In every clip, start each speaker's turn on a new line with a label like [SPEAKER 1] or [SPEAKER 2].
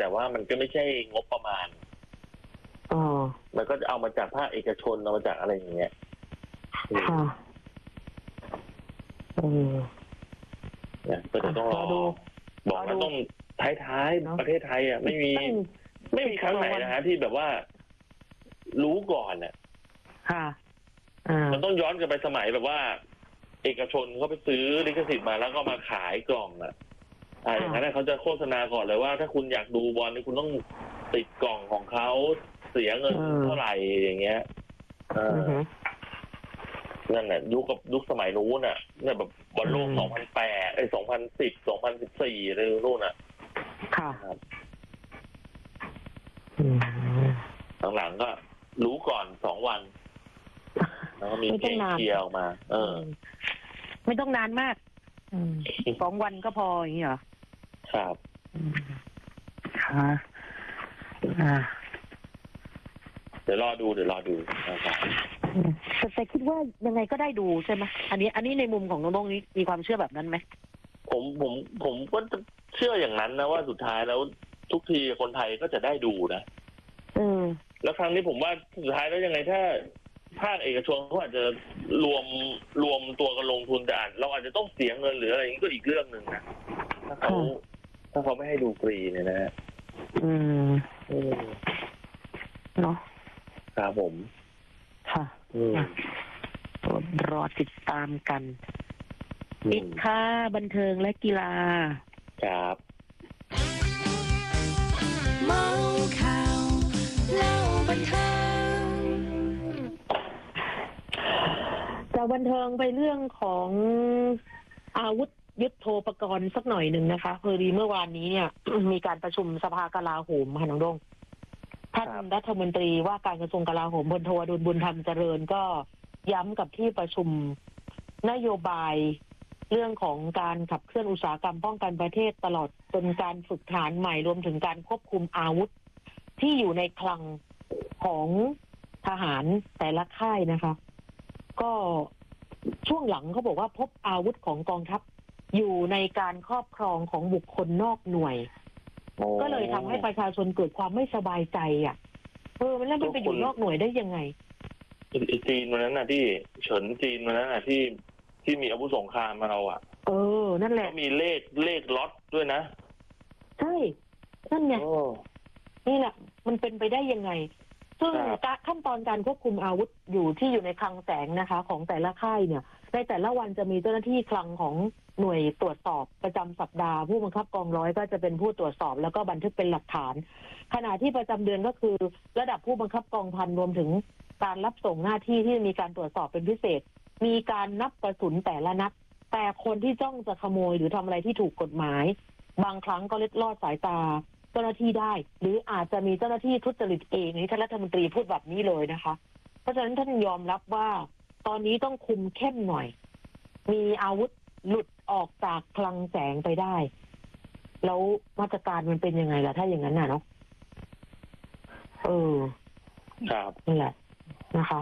[SPEAKER 1] แต่ว่ามันก็ไม่ใช่งบประมาณมันก็จะเอามาจากภาคเอกชนเอามาจากอะไรอย่างเงี้ย
[SPEAKER 2] ค่ะ
[SPEAKER 1] เนี่ยก็จะต้องบอกว่าต้องท้ายๆประเทศไทยอ่ะไม่มีครั้งไหนนะฮะที่แบบว่ารู้ก่อนอ่ะ
[SPEAKER 2] ค่ะ
[SPEAKER 1] มันต้องย้อนกลับไปสมัยแบบว่าเอกชนเขาไปซื้อลิขสิทธิ์มาแล้วก็มาขายกล่องอ่ะอย่างนั้นเขาจะโฆษณาก่อนเลยว่าถ้าคุณอยากดูบอลนี่คุณต้องติดกล่องของเขาเสียเงินเท่าไหร่อย่างเงี้ยนั่นแหละยุคสมัยนู้นน่ะเนี่ยแบบบอลโลก2008 2010 2014อะไรนู้นน่ะ
[SPEAKER 2] ค่ะ
[SPEAKER 1] หลังๆก็รู้ก่อน2 วันแล้วก็มีเพลงเคลียร์ออกมา
[SPEAKER 2] ไม่ต้องนานมาก2 วันก็พออย่างนี้เหรอ
[SPEAKER 1] ครับ
[SPEAKER 2] ค่ะ
[SPEAKER 1] เดี๋ยวรอดูนะครับ
[SPEAKER 2] แต่คิดว่ายังไงก็ได้ดูใช่ไหมอันนี้ในมุมของน้องๆนี้มีความเชื่อแบบนั้นไหม
[SPEAKER 1] ผมก็เชื่ออย่างนั้นนะว่าสุดท้ายแล้วทุกทีคนไทยก็จะได้ดูนะแล้วครั้งนี้ผมว่าสุดท้ายแล้วยังไงถ้าภาคเอกชนเขาอาจจะรวมตัวกันลงทุนแต่เราอาจจะต้องเสียเงินหรืออะไรนี้ก็อีกเรื่องหนึ่งนะถ้าเขาไม่ให้ดูฟรีเนี่ยนะ
[SPEAKER 2] เนาะ
[SPEAKER 1] ครับผม
[SPEAKER 2] ค่ะรอติดตามกันปิดค่าบันเทิงและกีฬา
[SPEAKER 1] ครับ
[SPEAKER 2] เมาข่าวเล่าบันเทิงจากบันเทิงไปเรื่องของอาวุธยุทโธปกรณ์สักหน่อยหนึ่งนะคะพอดีเมื่อวานนี้เนี่ย มีการประชุมสภากลาโหมค่ะน้องดงท่านรัฐมนตรีว่าการกระทรวงกลาโหมพลโทอดุลบุญธรรมเจริญก็ย้ำกับที่ประชุมนโยบายเรื่องของการขับเคลื่อนอุตสาหกรรมป้องกันประเทศตลอดจนการฝึกทหารใหม่รวมถึงการควบคุมอาวุธที่อยู่ในคลังของทหารแต่ละค่ายนะคะก็ช่วงหลังเขาบอกว่าพบอาวุธของกองทัพอยู่ในการครอบครองของบุคคลนอกหน่วยก็เลยทำให้ประชาชนเกิดความไม่สบายใจมันแล้วมันไปอยู่นอกหน่วยได้ยังไง
[SPEAKER 1] จีนวันนั้นน่ะที่เฉินจีนวันนั้นน่ะที่มีอาวุธสงครามมาเราอ่ะ
[SPEAKER 2] นั่นแหละ
[SPEAKER 1] มีเลขล็อตด้วยนะ
[SPEAKER 2] ใช่นั่นไงนี่แหละมันเป็นไปได้ยังไงซึ่งขั้นตอนการควบคุมอาวุธอยู่ในคลังแสงนะคะของแต่ละค่ายเนี่ยในแต่ละวันจะมีเจ้าหน้าที่คลังของหน่วยตรวจสอบประจำสัปดาห์ผู้บังคับกองร้อยก็จะเป็นผู้ตรวจสอบแล้วก็บันทึกเป็นหลักฐานขณะที่ประจำเดือนก็คือระดับผู้บังคับกองพันรวมถึงการรับส่งหน้าที่ที่มีการตรวจสอบเป็นพิเศษมีการนับกระสุนแต่ละนัดแต่คนที่จ้องจะขโมยหรือทำอะไรที่ถูกกฎหมายบางครั้งก็เล็ดลอดสายตาเจ้าหน้าที่ได้หรืออาจจะมีเจ้าหน้าที่ทุจริตเองนี่ท่านรัฐมนตรีพูดแบบนี้เลยนะคะเพราะฉะนั้นท่านยอมรับว่าตอนนี้ต้องคุมเข้มหน่อยมีอาวุธหลุดออกจากคลังแสงไปได้แล้วมาตรการมันเป็นยังไงล่ะถ้าอย่างนั้นน่ะเนาะ
[SPEAKER 1] ครับ
[SPEAKER 2] นี่แหละนะคะ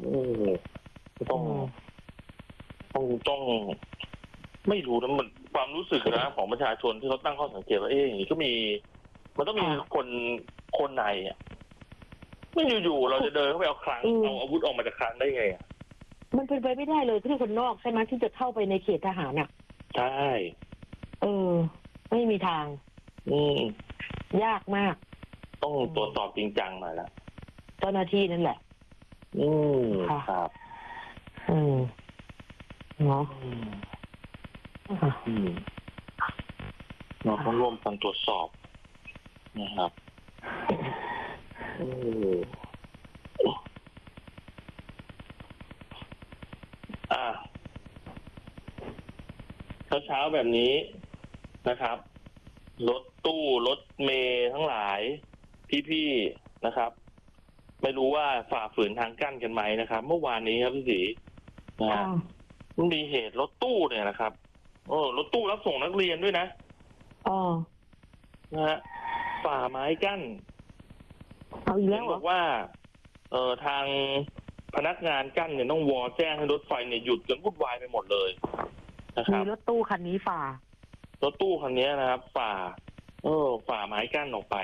[SPEAKER 1] ต้องไม่รู้นะมันความรู้สึกนะของประชาชนที่เขาตั้งข้อสังเกตว่าอย่างนี้ก็มันต้องมีคนในอ่ะไม่อยู่ๆเราจะเดินเข้าไปเอาคลังเอาอาวุธออกมาจากคลังได้ไงอ่ะ
[SPEAKER 2] มันเป็นไปไม่ได้เลยที่คนนอกใช่ไหมที่จะเข้าไปในเขตทหารอ่ะ
[SPEAKER 1] ใช่
[SPEAKER 2] ไม่มีทางยากมาก
[SPEAKER 1] ต้องตรวจสอบจริงจังมาแล้ว
[SPEAKER 2] เจ้าหน้าที่นั่นแหละ
[SPEAKER 1] ครับ
[SPEAKER 2] เนาะ
[SPEAKER 1] เราต้องร่วมกันตรวจสอบนะครับเช้าแบบนี้นะครับรถตู้รถเมล์ทั้งหลายพี่ๆนะครับไม่รู้ว่าฝ่าฝืนทางกั้นกันไหมนะครับเมื่อวานนี้ครับพี่ศรีมันมีเหตุรถตู้เนี่ยนะครับรถตู้รับส่งนักเรียนด้วยนะนะฮะฝ่าไม้กั้น
[SPEAKER 2] เอาอีกแล้ว
[SPEAKER 1] บอกว่าทางพนักงานกั้นเนี่ยต้องวอแจ้งให้รถไฟเนี่ยหยุดจนวุ่นวายไปหมดเลยนะครับ
[SPEAKER 2] มีรถตู้คันนี้ฝ่าร
[SPEAKER 1] ถตู้คันนี้นะครับฝ่าไม้กั้นออกไป